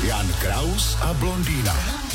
Jan Kraus a blondýna.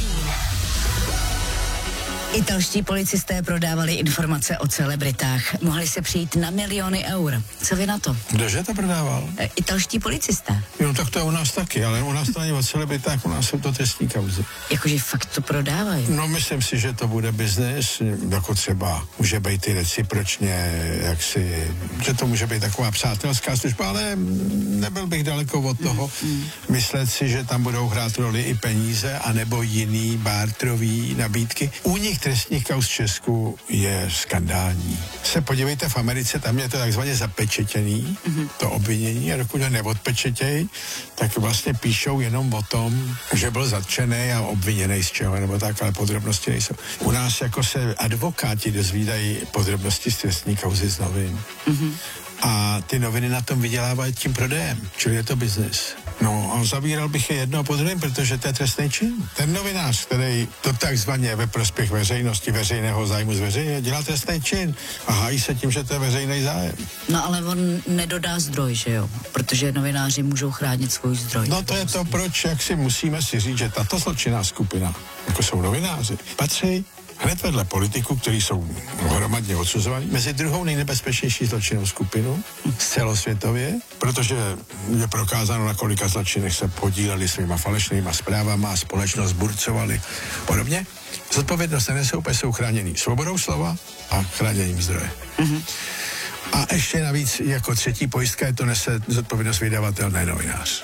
Italští policisté prodávali informace o celebritách. Mohli se přijít na miliony eur. Co vy na to? Kdože to prodával? Italští policisté. Jo, tak to je u nás taky, ale u nás to není o celebritách, u nás jsou to trestní kauzy. Jakože fakt to prodávají. No, myslím si, že to bude biznes, jako třeba může být i recipročně, že to může být taková přátelská služba, ale nebyl bych daleko od toho. Myslet si, že tam budou hrát roli i peníze, anebo jiný barterový nabídky. U nich trestních kauz v Česku je skandální. Se podívejte, v Americe, tam je to takzvaně zapečetěný, to obvinění, a dokud ho neodpečetějí, tak vlastně píšou jenom o tom, že byl zatčený a obviněný z čeho, nebo tak, ale podrobnosti nejsou. U nás jako se advokáti dozvídají podrobnosti z trestní kauzy z novin. A ty noviny na tom vydělávají tím prodejem, čili je to biznis. No a zavíral bych je jedno po druhém, protože to je trestný čin. Ten novinář, který to takzvaně ve prospěch veřejnosti, veřejného zájmu zveřejňuje, dělá trestný čin a hájí se tím, že to je veřejný zájem. No ale on nedodá zdroj, že jo? Protože novináři můžou chránit svůj zdroj. No to je to, proč, jak si musíme si říct, že tato zločinná skupina, jako jsou novináři, patří hned vedle politiků, kteří jsou hromadně odsuzovaní, mezi druhou nejnebezpečnější zločinnou skupinu celosvětově, protože je prokázáno, na kolika zločinech se podíleli svýma falešnýma zprávama a společnost burcovali podobně. Zodpovědnost nesou, jsou chráněný svobodou slova a chráněním zdroje. A ještě navíc jako třetí pojistka je to nese zodpovědnost vydavatel, ne novinář.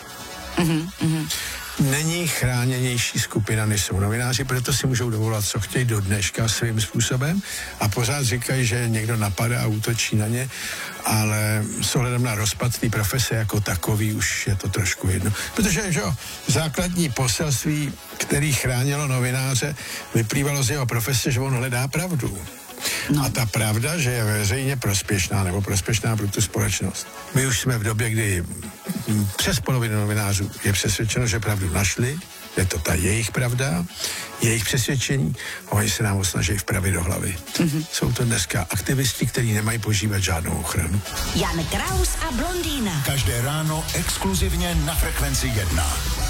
Není chráněnější skupina, než jsou novináři, proto si můžou dovolat, co chtějí do dneška svým způsobem a pořád říkají, že někdo napadá a útočí na ně, ale s ohledem na rozpad té profese jako takový už je to trošku jedno. Protože, že jo, základní poselství, který chránilo novináře, vyplývalo z jeho profese, že on hledá pravdu. No. A ta pravda, že je veřejně prospěšná nebo prospěšná pro tu společnost. My už jsme v době, kdy přes polovinu novinářů je přesvědčeno, že pravdu našli, je to ta jejich pravda, jejich přesvědčení, a oni se nám snaží vpravit do hlavy. Jsou to dneska aktivisti, kteří nemají požívat žádnou ochranu. Jan Kraus a blondýna. Každé ráno exkluzivně na Frekvenci 1.